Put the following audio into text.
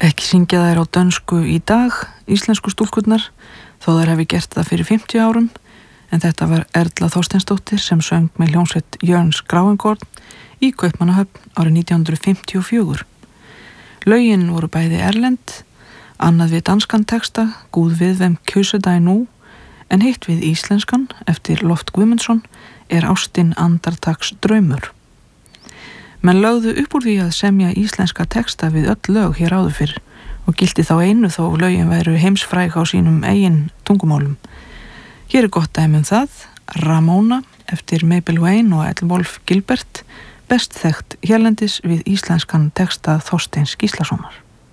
Ekki syngja þær á dönsku í dag, íslensku stúlkurnar, þó þær hefði gert það fyrir 50 árum, en þetta var Erla Þorsteinsdóttir sem söng með hljómsveit Jörns Gráingorn í Kaupmannahöfn árið 1954. Lögin voru bæði erlend, annað við danskan texta, Gud við hvem kysser dig nú, en hitt við íslenskan eftir Loft Guðmundsson ástin andartaks draumur. Menn lögðu upp úr því að semja íslenska texta við öll lög hér áður fyrr og gilti þá einu þó lögin væru heimsfræg á sínum eigin tungumálum. Hér gott dæmi það, Ramóna eftir Mabel Wayne og Elvolf Gilbert, best þekkt hérlendis við íslenskan texta Þorsteins Gíslasonar.